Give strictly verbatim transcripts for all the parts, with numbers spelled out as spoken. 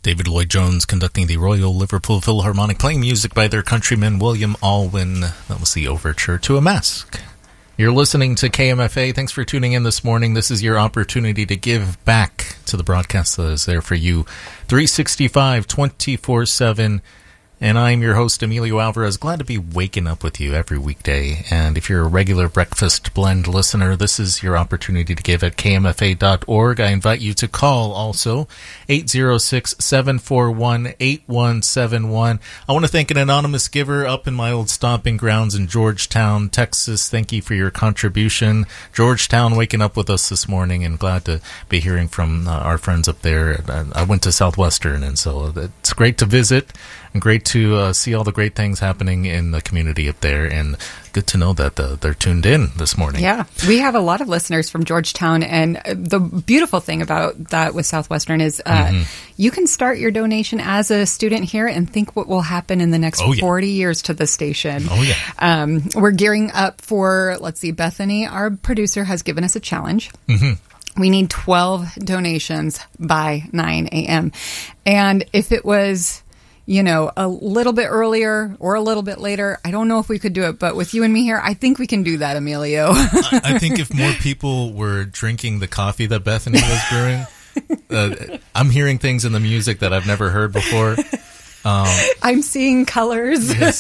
David Lloyd-Jones conducting the Royal Liverpool Philharmonic, playing music by their countryman William Alwyn. That was the overture to A Mask. You're listening to K M F A. Thanks for tuning in this morning. This is your opportunity to give back to the broadcast that is there for you three sixty-five, twenty-four seven. And I'm your host, Emilio Alvarez. Glad to be waking up with you every weekday. And if you're a regular Breakfast Blend listener, this is your opportunity to give at K M F A dot org. I invite you to call also eight oh six, seven four one, eight one seven one. I want to thank an anonymous giver up in my old stomping grounds in Georgetown, Texas. Thank you for your contribution. Georgetown waking up with us this morning, and glad to be hearing from uh, our friends up there. I went to Southwestern, and so it's great to visit. And great to uh, see all the great things happening in the community up there, and good to know that uh, they're tuned in this morning. Yeah, we have a lot of listeners from Georgetown, and the beautiful thing about that with Southwestern is uh, mm-hmm. you can start your donation as a student here and think what will happen in the next oh, yeah. forty years to the station. Oh, yeah. Um, we're gearing up for, let's see, Bethany, our producer, has given us a challenge. Mm-hmm. We need twelve donations by nine a.m. And if it was, you know, a little bit earlier or a little bit later, I don't know if we could do it, but with you and me here, I think we can do that, Emilio. I, I think if more people were drinking the coffee that Bethany was brewing, uh, I'm hearing things in the music that I've never heard before. Um, I'm seeing colors. Yes.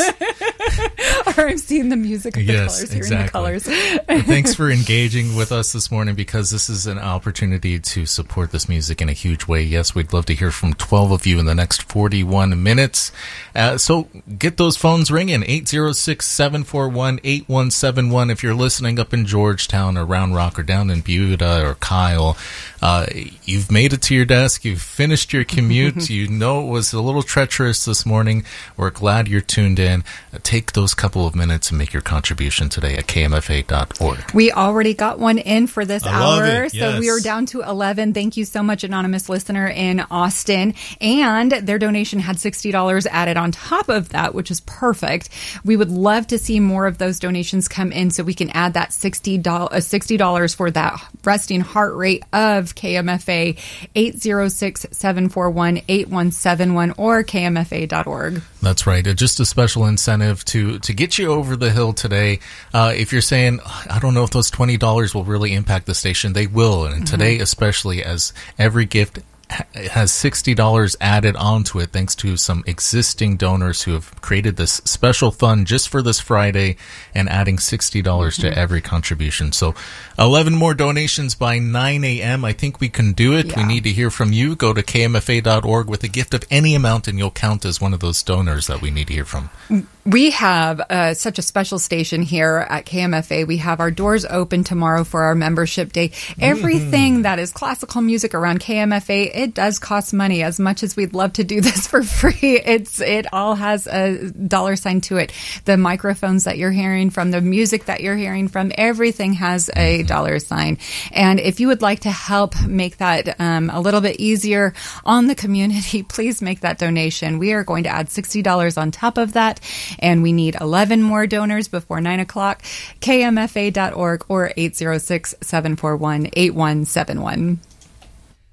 Or I'm seeing the music of the yes, colors, exactly. hearing the colors. Thanks for engaging with us this morning, because this is an opportunity to support this music in a huge way. Yes, we'd love to hear from twelve of you in the next forty-one minutes. Uh, so get those phones ringing, eight oh six, seven four one, eight one seven one. If you're listening up in Georgetown or Round Rock or down in Buda or Kyle, uh, you've made it to your desk, you've finished your commute, you know it was a little treacherous this morning. We're glad you're tuned in. Uh, take those couple of minutes and make your contribution today at K M F A dot org. We already got one in for this I hour, love it. so yes. we are down to eleven. Thank you so much, anonymous listener in Austin. And their donation had sixty dollars added on top of that, which is perfect. We would love to see more of those donations come in so we can add that sixty dollars, uh, sixty dollars for that resting heart rate of K M F A, eight oh six, seven four one, eight one seven one or K M F A dot org. That's right. Just a special incentive to, to get you over the hill today. Uh, if you're saying, I don't know if those twenty dollars will really impact the station, they will. And mm-hmm. today, especially, as every gift has sixty dollars added onto it thanks to some existing donors who have created this special fund just for this Friday and adding sixty dollars mm-hmm. to every contribution. So eleven more donations by nine a.m. I think we can do it. Yeah. We need to hear from you. Go to K M F A dot org with a gift of any amount and you'll count as one of those donors that we need to hear from. We have uh, such a special station here at K M F A. We have our doors open tomorrow for our membership day. Everything mm-hmm. that is classical music around K M F A, it does cost money. As much as we'd love to do this for free, it's it all has a dollar sign to it. The microphones that you're hearing from, the music that you're hearing from, everything has a dollar sign. And if you would like to help make that um, a little bit easier on the community, please make that donation. We are going to add sixty dollars on top of that. And we need eleven more donors before nine o'clock. K M F A dot org or eight oh six, seven four one, eight one seven one.